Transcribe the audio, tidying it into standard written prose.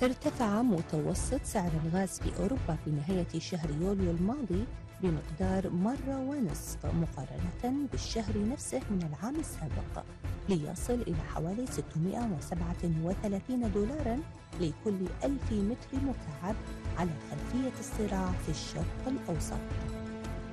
ارتفع متوسط سعر الغاز في أوروبا في نهاية شهر يوليو الماضي بمقدار مرة ونصف مقارنة بالشهر نفسه من العام السابق، ليصل إلى حوالي 637 دولارا لكل 1000 متر مكعب على خلفية الصراع في الشرق الأوسط.